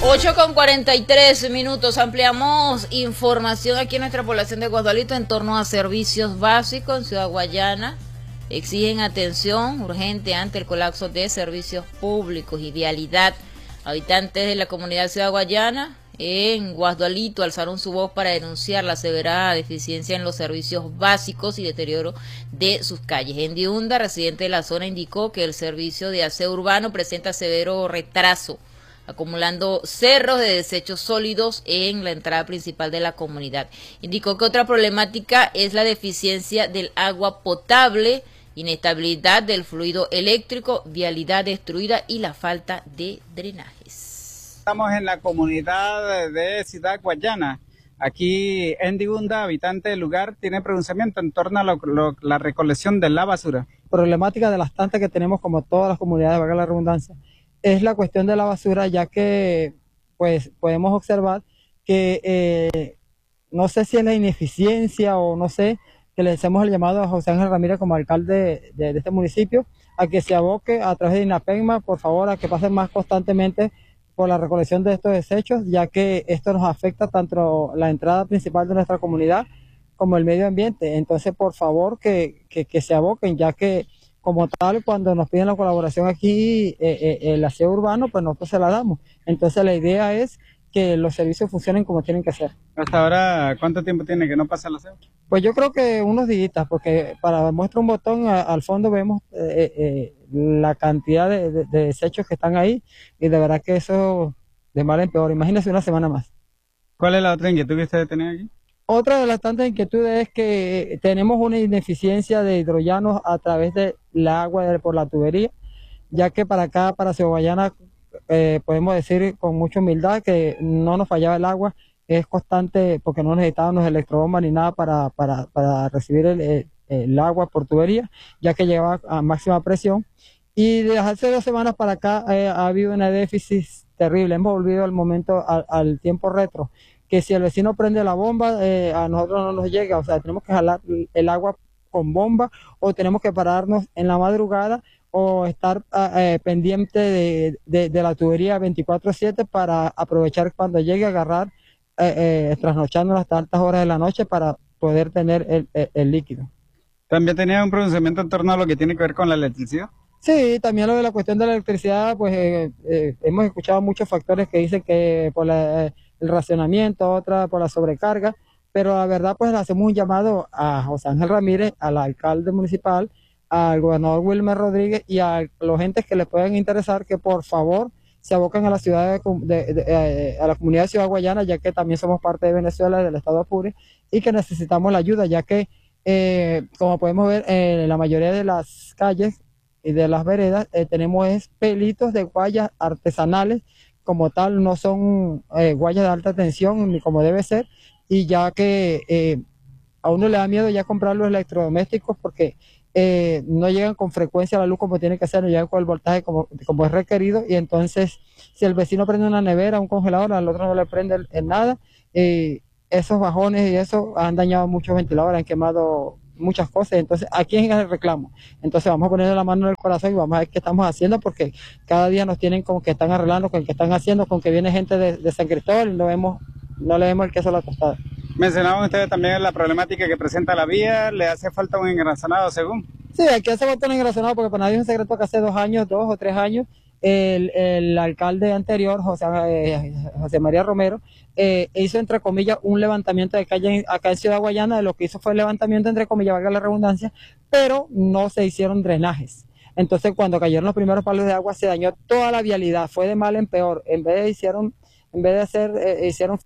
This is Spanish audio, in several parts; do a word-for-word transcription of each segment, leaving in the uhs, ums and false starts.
ocho con cuarenta y tres minutos. Ampliamos información aquí en nuestra población de Guasdualito en torno a servicios básicos en Ciudad Guayana. Exigen atención urgente ante el colapso de servicios públicos y vialidad. Habitantes de la comunidad de Ciudad Guayana en Guasdualito alzaron su voz para denunciar la severa deficiencia en los servicios básicos y deterioro de sus calles. En Diunda, residente de la zona, indicó que el servicio de aseo urbano presenta severo retraso, acumulando cerros de desechos sólidos en la entrada principal de la comunidad. Indicó que otra problemática es la deficiencia del agua potable, inestabilidad del fluido eléctrico, vialidad destruida y la falta de drenajes. Estamos en la comunidad de Ciudad Guayana. Aquí en Diunda, habitante del lugar, tiene pronunciamiento en torno a lo, lo, la recolección de la basura. Problemática de las tantas que tenemos, como todas las comunidades, valga la redundancia, es la cuestión de la basura, ya que pues podemos observar que eh, no sé si es la ineficiencia o no sé, que le hacemos el llamado a José Ángel Ramírez como alcalde de, de este municipio, a que se aboque a través de INAPECMA, por favor, a que pasen más constantemente por la recolección de estos desechos, ya que esto nos afecta tanto la entrada principal de nuestra comunidad como el medio ambiente. Entonces, por favor, que, que, que se aboquen, ya que como tal, cuando nos piden la colaboración aquí, eh, eh, el aseo urbano, pues nosotros se la damos. Entonces la idea es que los servicios funcionen como tienen que ser. ¿Hasta ahora cuánto tiempo tiene que no pasa el aseo? Pues yo creo que unos días, porque para muestra un botón, a, al fondo vemos eh, eh, la cantidad de, de, de desechos que están ahí, y de verdad que eso de mal en peor. Imagínense una semana más. ¿Cuál es la otra inquietud que ustedes tienen aquí? Otra de las tantas inquietudes es que tenemos una ineficiencia de hidrollanos a través del agua de, por la tubería, ya que para acá, para Ciudad Guayana, eh, podemos decir con mucha humildad que no nos fallaba el agua, es constante porque no necesitábamos electrobombas ni nada para, para, para recibir el, el, el agua por tubería, ya que llegaba a máxima presión. Y desde hace dos semanas para acá eh, ha habido una déficit terrible, hemos volvido al momento, al, al tiempo retro, que si el vecino prende la bomba, eh, a nosotros no nos llega, o sea, tenemos que jalar el agua con bomba, o tenemos que pararnos en la madrugada, o estar eh, pendiente de, de, de la tubería veinticuatro siete para aprovechar cuando llegue a agarrar, eh, eh, trasnochando hasta altas horas de la noche para poder tener el, el, el líquido. ¿También tenía un pronunciamiento en torno a lo que tiene que ver con la electricidad? Sí, también lo de la cuestión de la electricidad, pues eh, eh, hemos escuchado muchos factores que dicen que por la... Eh, el racionamiento, otra por la sobrecarga, pero la verdad pues le hacemos un llamado a José Ángel Ramírez, al alcalde municipal, al gobernador Wilmer Rodríguez y a los entes que les puedan interesar, que por favor se aboquen a la ciudad de, de, de, de, a la comunidad de Ciudad Guayana, ya que también somos parte de Venezuela, del estado Apure, y que necesitamos la ayuda, ya que eh, como podemos ver en la mayoría de las calles y de las veredas eh, tenemos es pelitos de guayas artesanales, como tal no son eh, guayas de alta tensión ni como debe ser, y ya que eh, a uno le da miedo ya comprar los electrodomésticos porque eh, no llegan con frecuencia a la luz como tiene que ser, no llegan con el voltaje como, como es requerido, y entonces si el vecino prende una nevera, un congelador, al otro no le prende en nada, eh, esos bajones y eso han dañado muchos ventiladores, han quemado muchas cosas. Entonces aquí es el reclamo, entonces vamos a ponerle la mano en el corazón y vamos a ver qué estamos haciendo, porque cada día nos tienen con que están arreglando, con que están haciendo, con que viene gente de, de San Cristóbal y no vemos, no le vemos el queso a la tostada. Mencionaban ustedes también la problemática que presenta la vía, le hace falta un engrasonado según. Sí, aquí hace falta un engrasonado porque para nadie es un secreto que hace dos años, dos o tres años, el, el alcalde anterior, José, eh, José María Romero, eh, hizo entre comillas un levantamiento de calle acá en Ciudad Guayana. De lo que hizo fue el levantamiento entre comillas, valga la redundancia, pero no se hicieron drenajes. Entonces cuando cayeron los primeros palos de agua se dañó toda la vialidad, fue de mal en peor. En vez de hicieron, en vez de hacer, eh, hicieron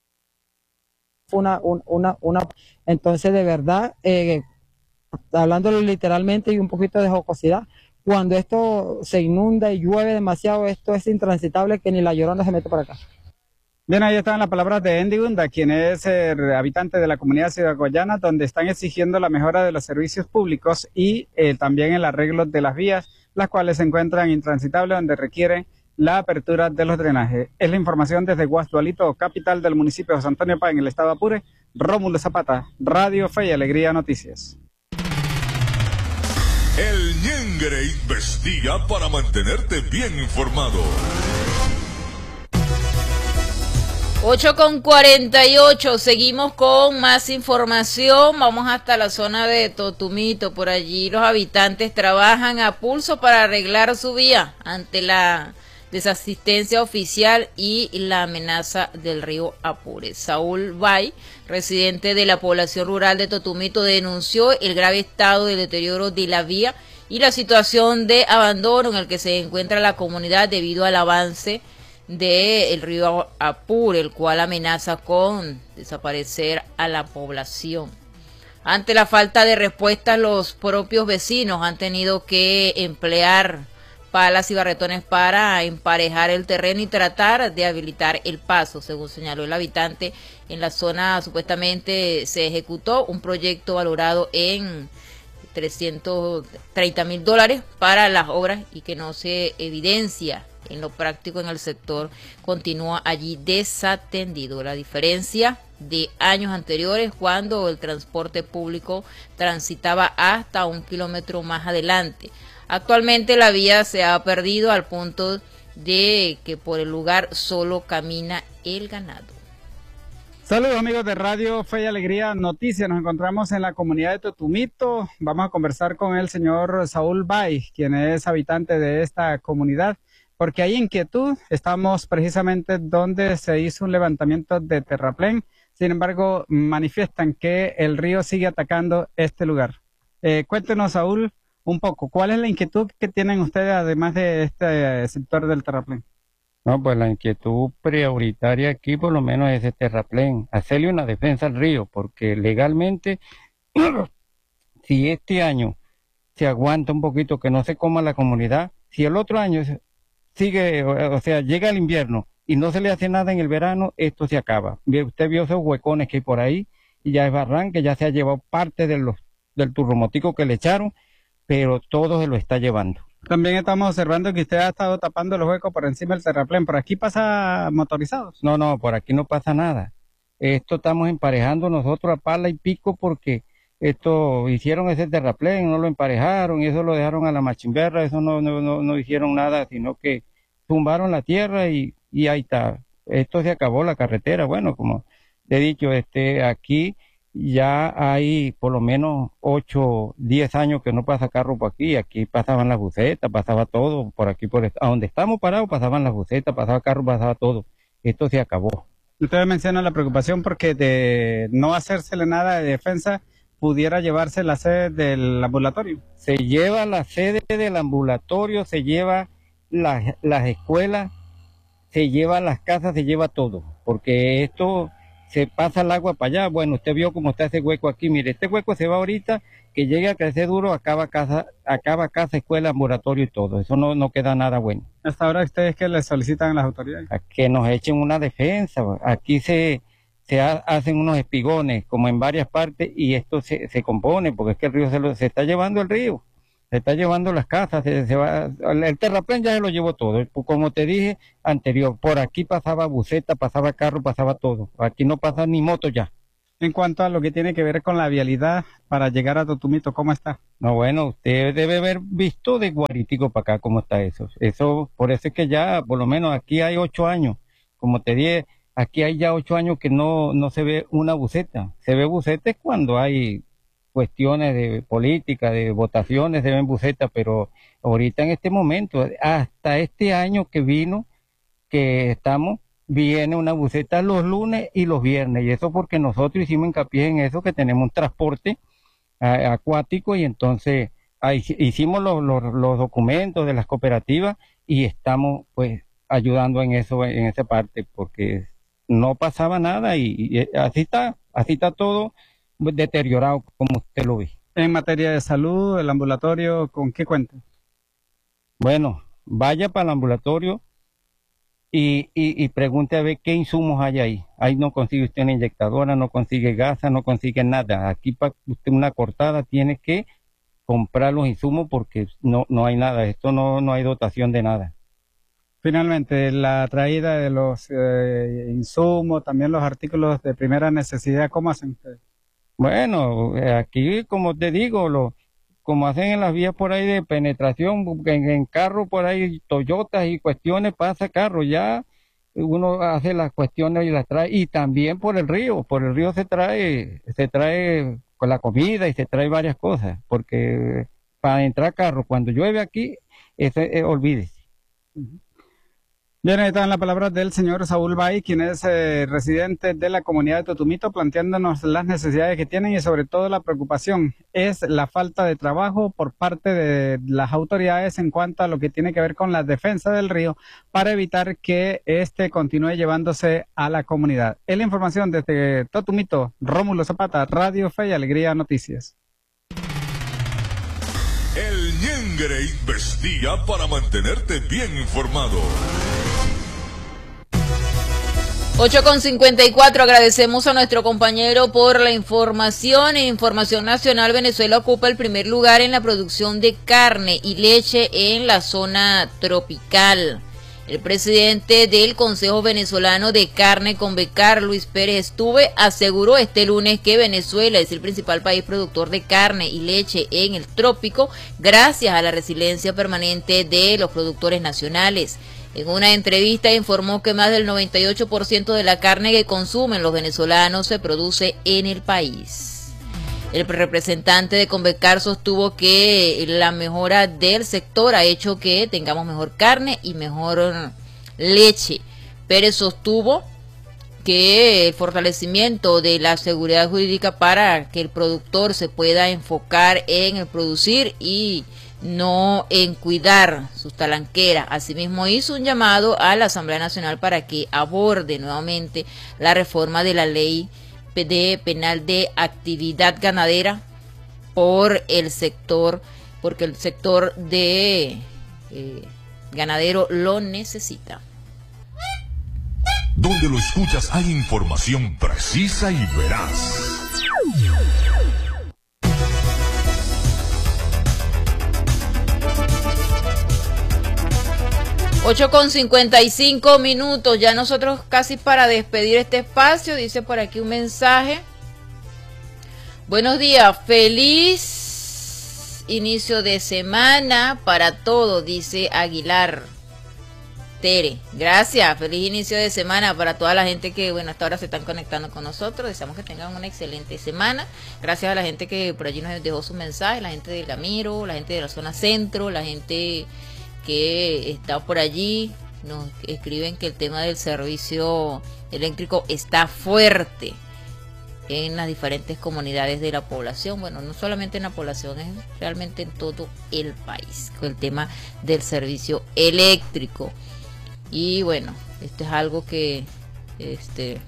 una, una, una, entonces de verdad, eh, hablándolo literalmente y un poquito de jocosidad, cuando esto se inunda y llueve demasiado, esto es intransitable que ni la Llorona se mete para acá. Bien, ahí están las palabras de En Diunda, quien es el habitante de la comunidad de Ciudad Guayana, donde están exigiendo la mejora de los servicios públicos y eh, también el arreglo de las vías, las cuales se encuentran intransitables, donde requieren la apertura de los drenajes. Es la información desde Guasdualito, capital del municipio de José Antonio Páez, en el estado Apure. Rómulo Zapata, Radio Fe y Alegría Noticias. El Ñengre investiga para mantenerte bien informado. ocho con cuarenta y ocho, seguimos con más información, vamos hasta la zona de Totumito, por allí los habitantes trabajan a pulso para arreglar su vía ante la desasistencia oficial y la amenaza del río Apure. Saúl Bay, residente de la población rural de Totumito, denunció el grave estado de deterioro de la vía y la situación de abandono en el que se encuentra la comunidad debido al avance del río Apure, el cual amenaza con desaparecer a la población. Ante la falta de respuesta, los propios vecinos han tenido que emplear palas y barretones para emparejar el terreno y tratar de habilitar el paso. Según señaló el habitante, en la zona supuestamente se ejecutó un proyecto valorado en trescientos treinta mil dólares para las obras y que no se evidencia en lo práctico en el sector, continúa allí desatendido. La diferencia de años anteriores, cuando el transporte público transitaba hasta un kilómetro más adelante. Actualmente la vía se ha perdido al punto de que por el lugar solo camina el ganado. Saludos amigos de Radio Fe y Alegría Noticias, nos encontramos en la comunidad de Totumito. Vamos a conversar con el señor Saúl Bay, quien es habitante de esta comunidad, porque hay inquietud. Estamos precisamente donde se hizo un levantamiento de terraplén. Sin embargo, manifiestan que el río sigue atacando este lugar. Eh, cuéntenos, Saúl, un poco, ¿cuál es la inquietud que tienen ustedes además de este sector del terraplén? No, pues la inquietud prioritaria aquí por lo menos es el terraplén, hacerle una defensa al río, porque legalmente, si este año se aguanta un poquito que no se coma la comunidad, si el otro año sigue, o sea, llega el invierno y no se le hace nada en el verano, esto se acaba. Usted vio esos huecones que hay por ahí, y ya es barranque, ya se ha llevado parte de los, del turromotico que le echaron, pero todo se lo está llevando. También estamos observando que usted ha estado tapando los huecos por encima del terraplén. ¿Por aquí pasa motorizados? No, no, por aquí no pasa nada. Esto estamos emparejando nosotros a pala y pico porque esto hicieron ese terraplén, no lo emparejaron y eso lo dejaron a la machimberra, eso no, no, no, no hicieron nada, sino que tumbaron la tierra y, y ahí está. Esto se acabó la carretera. Bueno, como he dicho, este, aquí ya hay por lo menos ocho, diez años que no pasa carro por aquí. Aquí pasaban las bucetas, pasaba todo. Por aquí, por a donde estamos parados, pasaban las bucetas, pasaba carro, pasaba todo. Esto se acabó. Ustedes mencionan la preocupación porque de no hacérsele nada de defensa, pudiera llevarse la sede del ambulatorio. Se lleva la sede del ambulatorio, se lleva las, las escuelas, se lleva las casas, se lleva todo. Porque esto se pasa el agua para allá. Bueno, usted vio cómo está ese hueco aquí. Mire, este hueco se va ahorita, que llegue a crecer duro, acaba casa, acaba casa, escuela, ambulatorio y todo. Eso no, no queda nada bueno. Hasta ahora, ¿ustedes qué les solicitan a las autoridades? A que nos echen una defensa. Aquí se, se ha, hacen unos espigones, como en varias partes, y esto se, se compone, porque es que el río se, lo, se está llevando el río. Se está llevando las casas, se, se va, el terraplén ya se lo llevó todo. Como te dije anterior, por aquí pasaba buceta, pasaba carro, pasaba todo. Aquí no pasa ni moto ya. En cuanto a lo que tiene que ver con la vialidad para llegar a Totumito, ¿cómo está? No, bueno, usted debe haber visto de Guaritico para acá cómo está eso. Eso, por eso es que ya, por lo menos aquí hay ocho años. Como te dije, aquí hay ya ocho años que no, no se ve una buceta. Se ve bucetes cuando hay cuestiones de política, de votaciones, se ven bucetas, pero ahorita en este momento, hasta este año que vino, que estamos, viene una buceta los lunes y los viernes, y eso porque nosotros hicimos hincapié en eso, que tenemos un transporte a, acuático, y entonces ahí, hicimos los, los, los documentos de las cooperativas y estamos pues ayudando en eso, en esa parte, porque no pasaba nada y, y así está, así está todo deteriorado como usted lo ve. En materia de salud, el ambulatorio, ¿con qué cuenta? Bueno, vaya para el ambulatorio y, y, y pregunte a ver qué insumos hay ahí. Ahí no consigue usted una inyectadora, no consigue gasa, no consigue nada. Aquí para usted una cortada tiene que comprar los insumos porque no, no hay nada. Esto no, no hay dotación de nada. Finalmente, la traída de los eh, insumos, también los artículos de primera necesidad, ¿cómo hacen ustedes? Bueno, aquí, como te digo, lo, como hacen en las vías por ahí de penetración, en, en carro por ahí, Toyotas y cuestiones, pasa carro. Ya uno hace las cuestiones y las trae, y también por el río, por el río se trae, se trae con la comida y se trae varias cosas, porque para entrar carro cuando llueve aquí, ese, eh, olvídese. Bien, ahí están las palabras del señor Saúl Bay, quien es eh, residente de la comunidad de Totumito, planteándonos las necesidades que tienen y sobre todo la preocupación es la falta de trabajo por parte de las autoridades en cuanto a lo que tiene que ver con la defensa del río para evitar que éste continúe llevándose a la comunidad. Es la información desde Totumito, Rómulo Zapata, Radio Fe y Alegría Noticias. El Ñengre investiga para mantenerte bien informado. ocho con cincuenta y cuatro, agradecemos a nuestro compañero por la información. En Información Nacional, Venezuela ocupa el primer lugar en la producción de carne y leche en la zona tropical. El presidente del Consejo Venezolano de Carne, Convecar, Luis Pérez Estuve, aseguró este lunes que Venezuela es el principal país productor de carne y leche en el trópico, gracias a la resiliencia permanente de los productores nacionales. En una entrevista informó que más del noventa y ocho por ciento de la carne que consumen los venezolanos se produce en el país. El representante de Convecar sostuvo que la mejora del sector ha hecho que tengamos mejor carne y mejor leche. Pérez sostuvo que el fortalecimiento de la seguridad jurídica para que el productor se pueda enfocar en el producir y no en cuidar sus talanqueras. Asimismo hizo un llamado a la Asamblea Nacional para que aborde nuevamente la reforma de la ley de penal de actividad ganadera por el sector, porque el sector de eh, ganadero lo necesita. Donde lo escuchas hay información precisa y veraz. ocho con cincuenta y cinco minutos, ya nosotros casi para despedir este espacio. Dice por aquí un mensaje. Buenos días, feliz inicio de semana para todos, dice Aguilar Tere. Gracias, feliz inicio de semana para toda la gente que, bueno, hasta ahora se están conectando con nosotros. Deseamos que tengan una excelente semana. Gracias a la gente que por allí nos dejó su mensaje, la gente de Gamiro, la gente de la zona centro, la gente que está por allí, nos escriben que el tema del servicio eléctrico está fuerte en las diferentes comunidades de la población. Bueno, no solamente en la población, es realmente en todo el país, con el tema del servicio eléctrico. Y bueno, esto es algo que este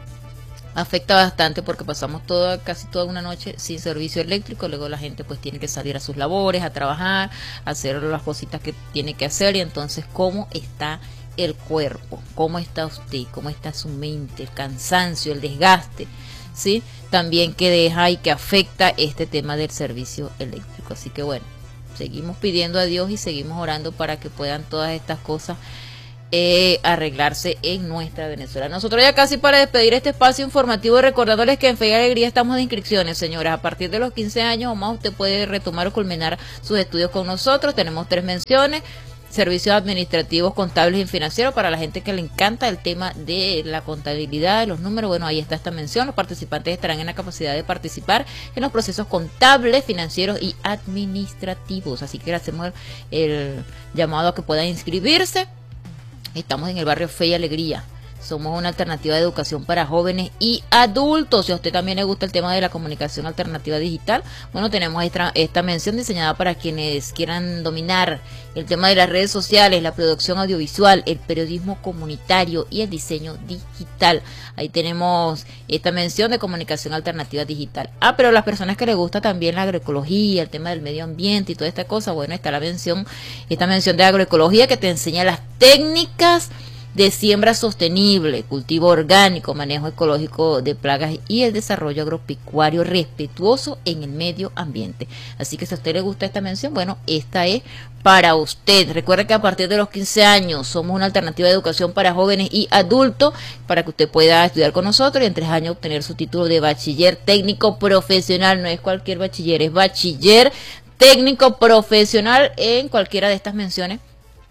afecta bastante porque pasamos toda, casi toda una noche sin servicio eléctrico. Luego la gente pues tiene que salir a sus labores, a trabajar, a hacer las cositas que tiene que hacer. Y entonces, ¿cómo está el cuerpo? ¿Cómo está usted? ¿Cómo está su mente? El cansancio, el desgaste, ¿sí? También que deja y que afecta este tema del servicio eléctrico. Así que bueno, seguimos pidiendo a Dios y seguimos orando para que puedan todas estas cosas Eh, arreglarse en nuestra Venezuela. Nosotros ya casi para despedir este espacio informativo, recordándoles que en Fe y Alegría estamos de inscripciones, señoras. A partir de los quince años o más usted puede retomar o culminar sus estudios con nosotros. Tenemos tres menciones: servicios administrativos, contables y financieros, para la gente que le encanta el tema de la contabilidad, de los números. Bueno, ahí está esta mención. Los participantes estarán en la capacidad de participar en los procesos contables, financieros y administrativos. Así que le hacemos el, el llamado a que puedan inscribirse. Estamos en el barrio Fe y Alegría. Somos una alternativa de educación para jóvenes y adultos. Si a usted también le gusta el tema de la comunicación alternativa digital, bueno, tenemos esta, esta mención diseñada para quienes quieran dominar el tema de las redes sociales, la producción audiovisual, el periodismo comunitario y el diseño digital. Ahí tenemos esta mención de comunicación alternativa digital. Ah, pero las personas que les gusta también la agroecología, el tema del medio ambiente y toda esta cosa, bueno, está la mención, esta mención de agroecología que te enseña las técnicas de siembra sostenible, cultivo orgánico, manejo ecológico de plagas y el desarrollo agropecuario respetuoso en el medio ambiente. Así que si a usted le gusta esta mención, bueno, esta es para usted. Recuerde que a partir de los quince años somos una alternativa de educación para jóvenes y adultos, para que usted pueda estudiar con nosotros y en tres años obtener su título de bachiller técnico profesional. No es cualquier bachiller, es bachiller técnico profesional en cualquiera de estas menciones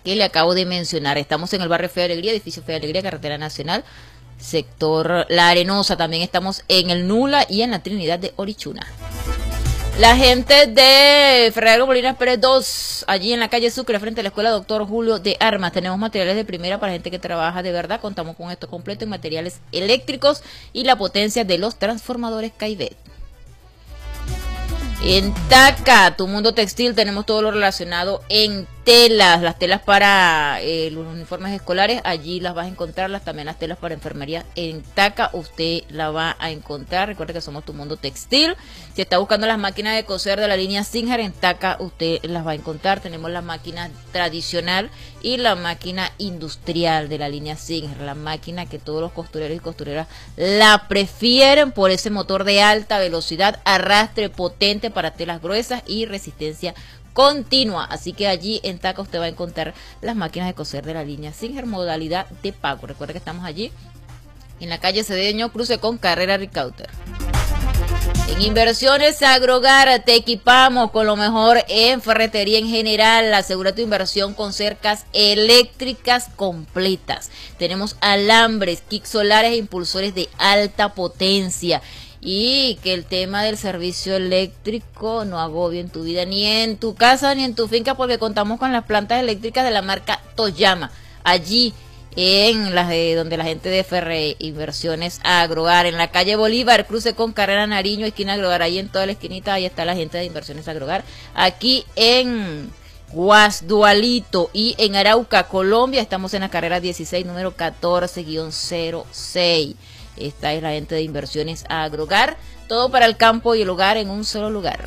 que le acabo de mencionar. Estamos en el barrio Fe y Alegría, edificio Fe y Alegría, carretera nacional, sector La Arenosa. También estamos en el Nula y en la Trinidad de Orichuna. La gente de Ferrer Molina Pérez dos, allí en la calle Sucre, frente a la escuela Doctor Julio de Armas. Tenemos materiales de primera para gente que trabaja de verdad. Contamos con esto completo en materiales eléctricos y la potencia de los transformadores Caivet. En Taca, tu mundo textil, tenemos todo lo relacionado en telas, las telas para eh, los uniformes escolares, allí las vas a encontrar, las, también las telas para enfermería en Taca, usted la va a encontrar. Recuerde que somos tu mundo textil. Si está buscando las máquinas de coser de la línea Singer, en Taca usted las va a encontrar. Tenemos la máquina tradicional y la máquina industrial de la línea Singer, la máquina que todos los costureros y costureras la prefieren por ese motor de alta velocidad, arrastre potente para telas gruesas y resistencia continua. Así que allí en Taca usted va a encontrar las máquinas de coser de la línea Singer, modalidad de pago. Recuerda que estamos allí en la calle Cedeño, cruce con Carrera Ricauter. En Inversiones Agrogar te equipamos con lo mejor en ferretería en general. Asegura tu inversión con cercas eléctricas completas. Tenemos alambres, kicks solares e impulsores de alta potencia. Y que el tema del servicio eléctrico no agobie en tu vida, ni en tu casa, ni en tu finca, porque contamos con las plantas eléctricas de la marca Toyama. Allí en las de donde la gente de Ferre Inversiones Agrogar, en la calle Bolívar, cruce con Carrera Nariño, esquina Agrogar, ahí en toda la esquinita, ahí está la gente de Inversiones Agrogar. Aquí en Guasdualito y en Arauca, Colombia, estamos en la carrera dieciséis, número catorce guión cero seis. Esta es la gente de Inversiones Agrogar, todo para el campo y el hogar en un solo lugar.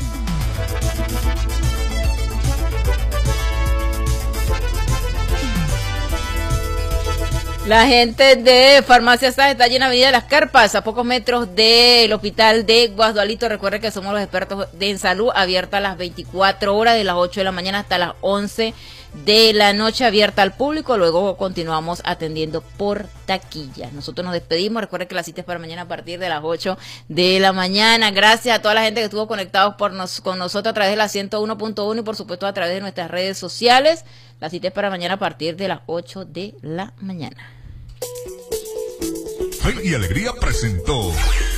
La gente de Farmacia Sá está llena Avenida de las Carpas, a pocos metros del hospital de Guasdualito. Recuerden que somos los expertos de en salud, abierta a las veinticuatro horas, de las ocho de la mañana hasta las once de la noche, abierta al público. Luego continuamos atendiendo por taquilla. Nosotros nos despedimos. Recuerden que la cita es para mañana a partir de las ocho de la mañana. Gracias a toda la gente que estuvo conectados por nos, con nosotros a través de la ciento uno punto uno y por supuesto a través de nuestras redes sociales. La cita es para mañana a partir de las ocho de la mañana. Fe y Alegría presentó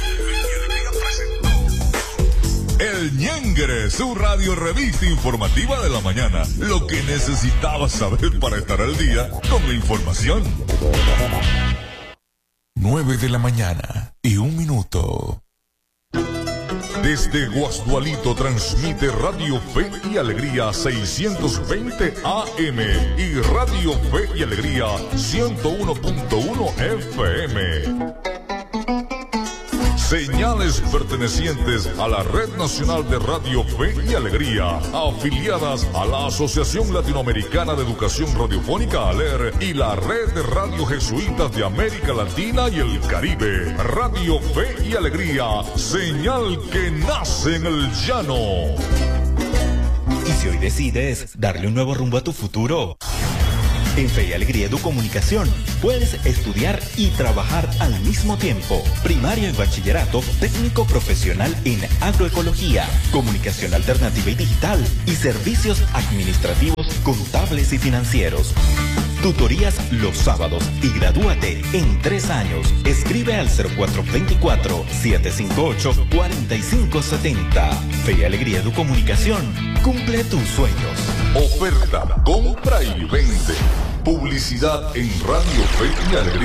El Ñengre, su radio revista informativa de la mañana. Lo que necesitabas saber para estar al día con la información. nueve de la mañana y un minuto. Desde Guasdualito transmite Radio Fe y Alegría seiscientos veinte A M y Radio Fe y Alegría ciento uno punto uno F M. Señales pertenecientes a la Red Nacional de Radio Fe y Alegría, afiliadas a la Asociación Latinoamericana de Educación Radiofónica ALER y la Red de Radio Jesuitas de América Latina y el Caribe. Radio Fe y Alegría, señal que nace en el llano. Y si hoy decides darle un nuevo rumbo a tu futuro, en Fe y Alegría Educomunicación puedes estudiar y trabajar al mismo tiempo. Primaria y bachillerato, técnico profesional en agroecología, comunicación alternativa y digital y servicios administrativos, contables y financieros. Tutorías los sábados y gradúate en tres años. Escribe al cero cuatro dos cuatro, siete cinco ocho, cuatro cinco siete cero. Fe y Alegría Educomunicación. Cumple tus sueños. Oferta, compra y vende. Publicidad en Radio Fe y Alegría.